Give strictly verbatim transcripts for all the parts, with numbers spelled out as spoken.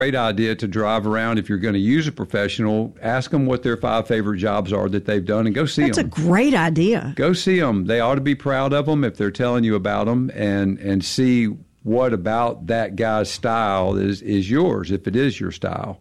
great idea to drive around. If you're going to use a professional, ask them what their five favorite jobs are that they've done and go see That's them. That's a great idea. Go see them. They ought to be proud of them if they're telling you about them, and, and see what about that guy's style is, is yours, if it is your style.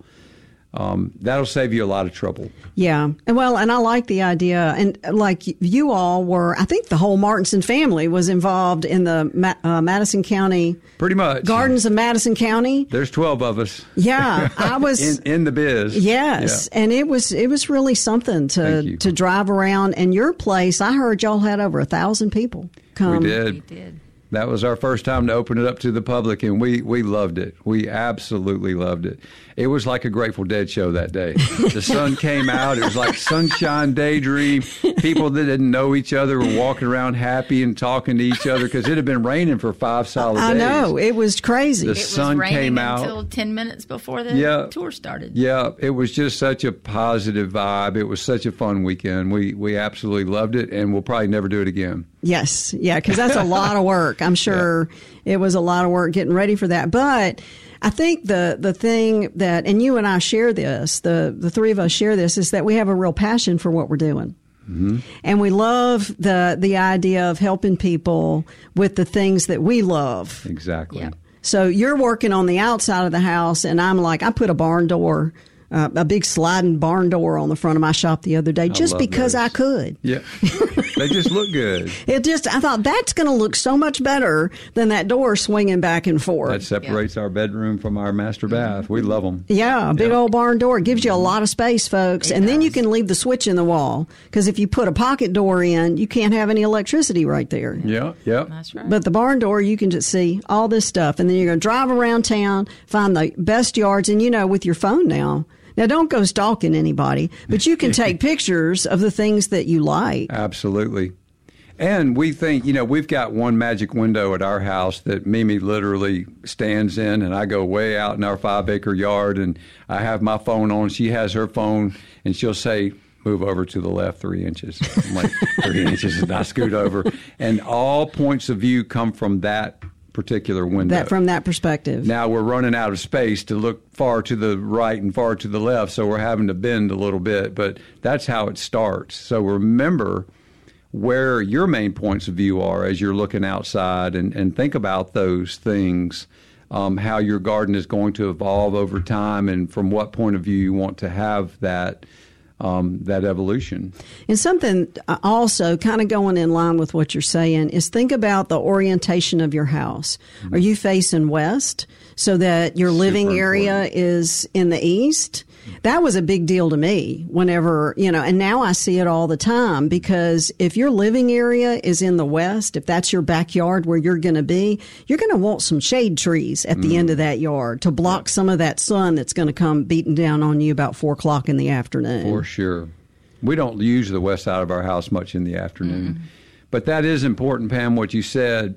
Um, that'll save you a lot of trouble. Yeah. And well, and I like the idea. And like you all were, I think the whole Martinson family was involved in the Ma- uh, Madison County. Pretty much. Gardens of Madison County. There's twelve of us. Yeah. I was. in, in the biz. Yes. Yeah. And it was, it was really something to, to drive around. And your place, I heard y'all had over a thousand people come. We did. We did. That was our first time to open it up to the public, and we, we loved it. We absolutely loved it. It was like a Grateful Dead show that day. The sun came out. It was like sunshine daydream. People that didn't know each other were walking around happy and talking to each other because it had been raining for five solid days. I know. It was crazy. The it sun was raining came out until ten minutes before the yeah, tour started. Yeah, it was just such a positive vibe. It was such a fun weekend. We, we absolutely loved it, and we'll probably never do it again. Yes. Yeah, because that's a lot of work. I'm sure yeah. it was a lot of work getting ready for that. But I think the, the thing that, and you and I share this, the, the three of us share this, is that we have a real passion for what we're doing. Mm-hmm. And we love the the idea of helping people with the things that we love. Exactly. Yeah. So you're working on the outside of the house, and I'm like, I put a barn door Uh, a big sliding barn door on the front of my shop the other day, just because those. I could. Yeah, they just look good. It just, I thought that's going to look so much better than that door swinging back and forth. That separates yeah. our bedroom from our master bath. We love them. Yeah, a big yeah. old barn door. It gives you a lot of space, folks. It and does. Then you can leave the switch in the wall, because if you put a pocket door in, you can't have any electricity right there. Yeah, yeah. That's right. But the barn door, you can just see all this stuff. And then you're going to drive around town, find the best yards. And, you know, with your phone now, Now, don't go stalking anybody, but you can take pictures of the things that you like. Absolutely. And we think, you know, we've got one magic window at our house that Mimi literally stands in, and I go way out in our five-acre yard, and I have my phone on. She has her phone, and she'll say, move over to the left three inches. I'm like, three inches, and I scoot over. And all points of view come from that particular window. That from that perspective. Now we're running out of space to look far to the right and far to the left, so we're having to bend a little bit, but that's how it starts. So remember where your main points of view are as you're looking outside, and, and think about those things, um, how your garden is going to evolve over time, and from what point of view you want to have that Um, that evolution. And something also kind of going in line with what you're saying is think about the orientation of your house. Mm-hmm. Are you facing west so that your living Super area important. is in the east? That was a big deal to me whenever, you know, and now I see it all the time, because if your living area is in the west, if that's your backyard where you're going to be, you're going to want some shade trees at the mm. end of that yard to block some of that sun that's going to come beating down on you about four o'clock in the afternoon. For sure. We don't use the west side of our house much in the afternoon. Mm. But that is important, Pam, what you said.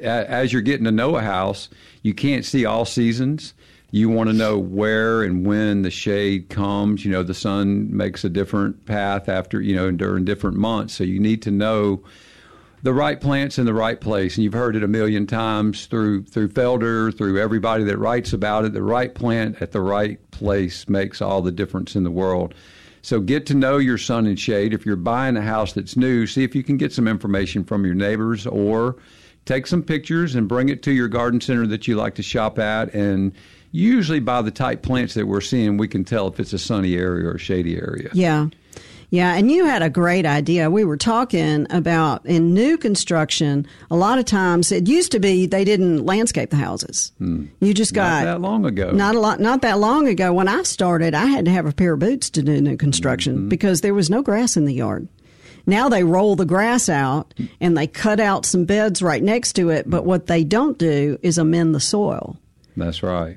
As you're getting to know a house, you can't see all seasons. You want to know where and when the shade comes. You know, the sun makes a different path after, you know, during different months. So you need to know the right plants in the right place. And you've heard it a million times through through Felder, through everybody that writes about it. The right plant at the right place makes all the difference in the world. So get to know your sun and shade. If you're buying a house that's new, see if you can get some information from your neighbors, or take some pictures and bring it to your garden center that you like to shop at. And usually by the type plants that we're seeing, we can tell if it's a sunny area or a shady area. Yeah. Yeah, and you had a great idea. We were talking about in new construction, a lot of times it used to be they didn't landscape the houses. Hmm. You just got not that long ago. Not a lot not that long ago. When I started, I had to have a pair of boots to do new construction mm-hmm. because there was no grass in the yard. Now they roll the grass out and they cut out some beds right next to it, but what they don't do is amend the soil. That's right.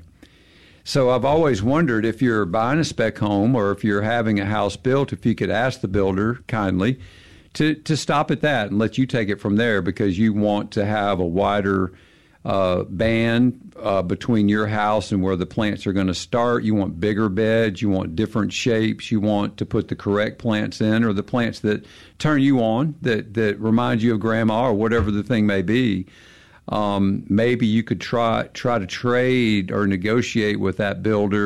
So I've always wondered, if you're buying a spec home or if you're having a house built, if you could ask the builder kindly to, to stop at that and let you take it from there, because you want to have a wider uh, band uh, between your house and where the plants are going to start. You want bigger beds. You want different shapes. You want to put the correct plants in, or the plants that turn you on, that, that remind you of grandma, or whatever the thing may be. um, maybe you could try try to trade or negotiate with that builder